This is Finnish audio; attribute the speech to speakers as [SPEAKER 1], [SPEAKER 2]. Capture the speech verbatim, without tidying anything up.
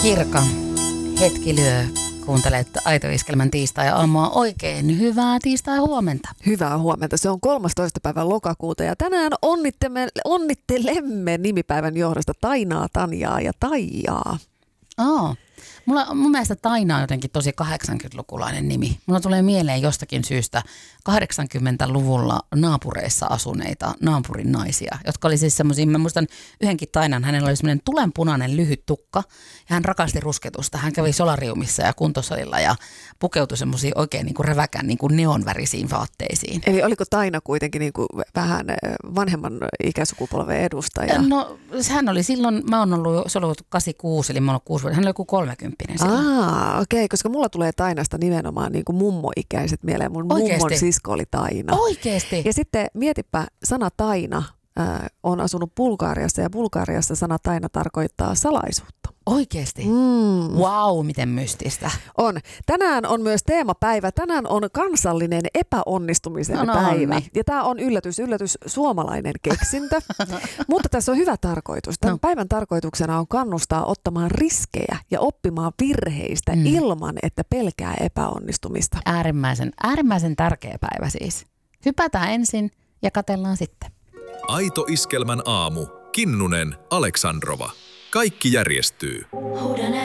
[SPEAKER 1] Kirka, hetki lyö. Kuuntelet Aito Iskelmän tiistai-aamua. Oikein hyvää tiistai-huomenta.
[SPEAKER 2] Hyvää huomenta. Se on kolmastoista päivä lokakuuta ja tänään onnittelemme, onnittelemme nimipäivän johdosta Tainaa, Tanjaa ja Taijaa.
[SPEAKER 1] Aa, mulla, mun mielestä Taina on jotenkin tosi kahdeksankymmentälukulainen nimi. Mulla tulee mieleen jostakin syystä kahdeksankymmentäluvulla naapureissa asuneita naapurin naisia, jotka oli siis semmoisia, mä muistan yhdenkin Tainan, hänellä oli semmoinen tulenpunainen lyhyt tukka ja hän rakasti rusketusta. Hän kävi solariumissa ja kuntosalilla ja pukeutui semmoisiin oikein niin kuin räväkän niin kuin neonvärisiin vaatteisiin.
[SPEAKER 2] Eli oliko Taina kuitenkin niin kuin vähän vanhemman ikäsukupolven edustaja?
[SPEAKER 1] No hän oli silloin, mä oon ollut, se oli ollut kahdeksankymmentäkuusi, eli mä oon ollut kuusi vuotta, hän oli joku kolmekymppinen silloin.
[SPEAKER 2] Aa, okei, okay, koska mulla tulee Tainasta nimenomaan niin kuin mummoikäiset mieleen. Mun
[SPEAKER 1] Oikeesti?
[SPEAKER 2] mummon sisko oli Taina.
[SPEAKER 1] Oikeesti?
[SPEAKER 2] Ja sitten mietipä, sana Taina äh, on asunut Bulgariassa ja Bulgariassa sana Taina tarkoittaa salaisuutta.
[SPEAKER 1] Oikeesti?
[SPEAKER 2] Mm.
[SPEAKER 1] Wow, miten mystistä.
[SPEAKER 2] On. Tänään on myös teemapäivä. Tänään on kansallinen epäonnistumisen
[SPEAKER 1] no, no,
[SPEAKER 2] päivä.
[SPEAKER 1] no.
[SPEAKER 2] Ja tämä on yllätys, yllätys suomalainen keksintö. Mutta tässä on hyvä tarkoitus. Tämän no. päivän tarkoituksena on kannustaa ottamaan riskejä ja oppimaan virheistä mm. ilman, että pelkää epäonnistumista.
[SPEAKER 1] Äärimmäisen, äärimmäisen tärkeä päivä siis. Hypätään ensin ja katellaan sitten.
[SPEAKER 3] Aito Iskelmän aamu. Kinnunen, Aleksandrova. Kaikki järjestyy.